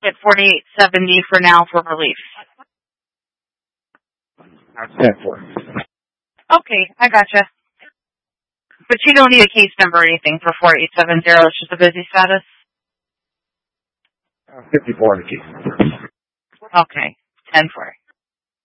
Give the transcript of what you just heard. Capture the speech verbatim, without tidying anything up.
At forty-eight seventy for now for relief. ten four. Okay, I gotcha. But you don't need a case number or anything for forty-eight seventy. It's just a busy status. Uh, fifty-four in the case number. Okay, ten four.